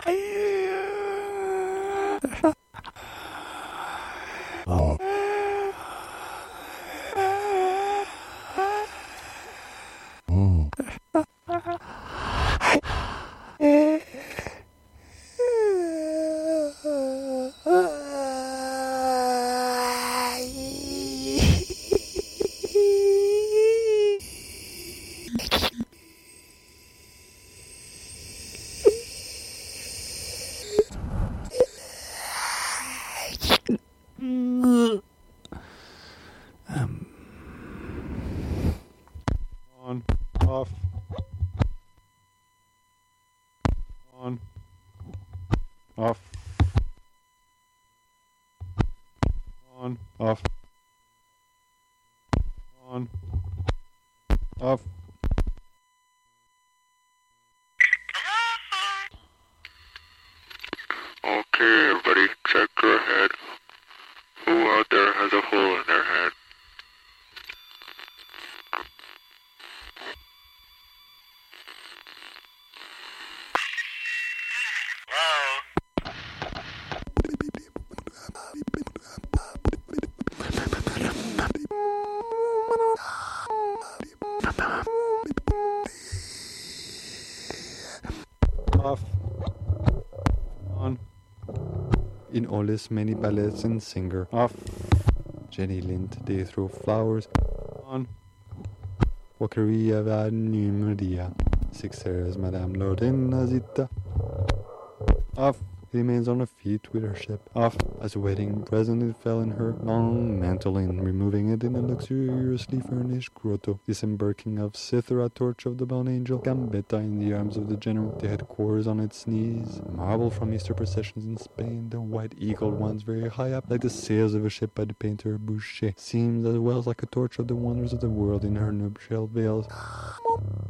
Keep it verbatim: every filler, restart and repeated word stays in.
Oh. Oh. Um. On, off, on, off, on, off, on, off. Okay, everybody, check your head. Who out there has a hole in their head? Off. On. In alles many ballets and singer. Off. Jenny Lind, they throw flowers. On. Walkeria va numeria. Six Sarahs, Madame Lordina Zita. Off. Remains on her feet with her ship. Off. As a wedding present it fell in her long mantle in, removing it in a luxuriously furnished grotto. Disembarking of Cythera, torch of the bound angel. Gambetta in the arms of the general. The headquarters on its knees. Marble from Easter processions in Spain. The white eagle ones very high up, like the sails of a ship by the painter Boucher. Seems as well like a torch of the wonders of the world in her nuptial veils.